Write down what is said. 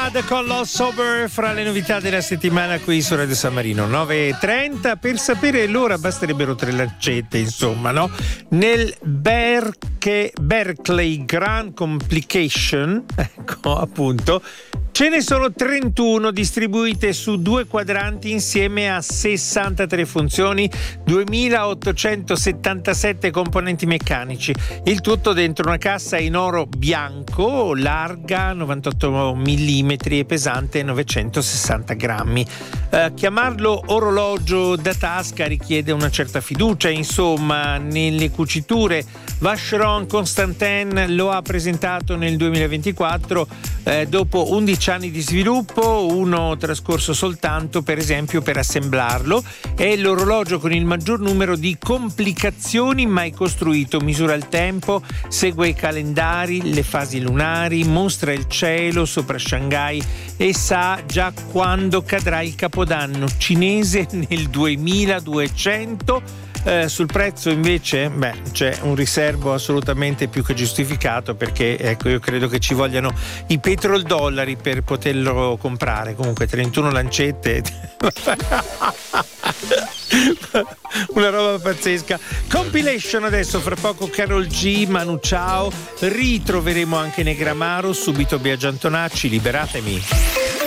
Mad con Lost Sober fra le novità della settimana qui su Radio San Marino. 9:30. Per sapere l'ora basterebbero 3 lancette, insomma, no? Nel Berkeley Grand Complication, ecco appunto, ce ne sono 31 distribuite su 2 quadranti insieme a 63 funzioni, 2877 componenti meccanici. Il tutto dentro una cassa in oro bianco, larga 98 mm e pesante 960 grammi. Chiamarlo orologio da tasca richiede una certa fiducia, insomma, nelle cuciture. Vacheron Constantin lo ha presentato nel 2024 dopo 11 anni di sviluppo, uno trascorso soltanto per esempio per assemblarlo. È l'orologio con il maggior numero di complicazioni mai costruito, misura il tempo, segue i calendari, le fasi lunari, mostra il cielo sopra Shanghai e sa già quando cadrà il capodanno cinese nel 2200. Sul prezzo invece c'è un riservo assolutamente più che giustificato, perché ecco, io credo che ci vogliano i petrodollari per poterlo comprare. Comunque 31 lancette una roba pazzesca. Compilation adesso, fra poco Karol G, Manu Chao, ritroveremo anche Negramaro, subito Biagio Antonacci, Liberatemi.